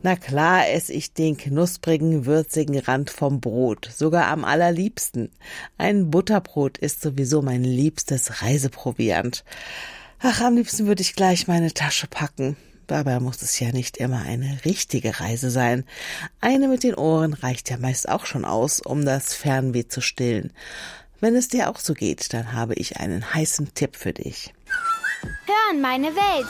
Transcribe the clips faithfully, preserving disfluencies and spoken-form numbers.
Na klar esse ich den knusprigen, würzigen Rand vom Brot, sogar am allerliebsten. Ein Butterbrot ist sowieso mein liebstes Reiseproviant. Ach, am liebsten würde ich gleich meine Tasche packen. Dabei muss es ja nicht immer eine richtige Reise sein. Eine mit den Ohren reicht ja meist auch schon aus, um das Fernweh zu stillen. Wenn es dir auch so geht, dann habe ich einen heißen Tipp für dich. Hören, meine Welt.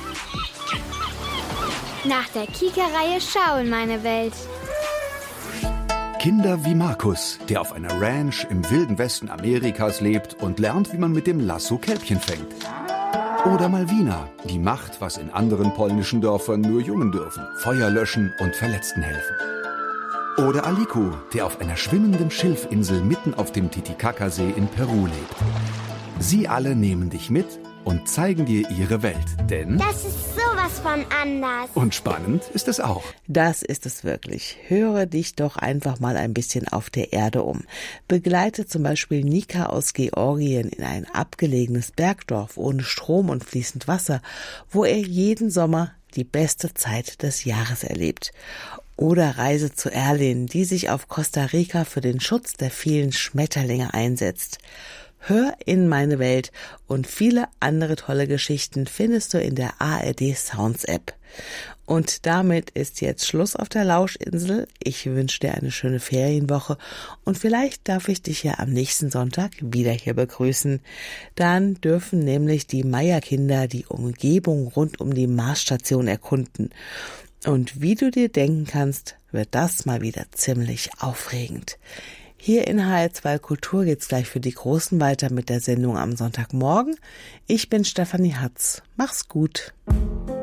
Nach der Kika-Reihe Schauen, meine Welt. Kinder wie Markus, der auf einer Ranch im wilden Westen Amerikas lebt und lernt, wie man mit dem Lasso Kälbchen fängt. Oder Malwina, die macht, was in anderen polnischen Dörfern nur Jungen dürfen: Feuer löschen und Verletzten helfen. Oder Aliko, der auf einer schwimmenden Schilfinsel mitten auf dem Titicacasee in Peru lebt. Sie alle nehmen dich mit und zeigen dir ihre Welt, denn Das ist sowas von anders. und spannend ist es auch. Das ist es wirklich. Höre dich doch einfach mal ein bisschen auf der Erde um. Begleite zum Beispiel Nika aus Georgien in ein abgelegenes Bergdorf ohne Strom und fließend Wasser, wo er jeden Sommer die beste Zeit des Jahres erlebt. Oder reise zu Erlin, die sich auf Costa Rica für den Schutz der vielen Schmetterlinge einsetzt. Hör in meine Welt und viele andere tolle Geschichten findest du in der A R D Sounds App. Und damit ist jetzt Schluss auf der Lauschinsel. Ich wünsche dir eine schöne Ferienwoche und vielleicht darf ich dich ja am nächsten Sonntag wieder hier begrüßen. Dann dürfen nämlich die Meyer-Kinder die Umgebung rund um die Marsstation erkunden. Und wie du dir denken kannst, wird das mal wieder ziemlich aufregend. Hier in H R zwei Kultur geht's gleich für die Großen weiter mit der Sendung am Sonntagmorgen. Ich bin Stefanie Hatz. Mach's gut.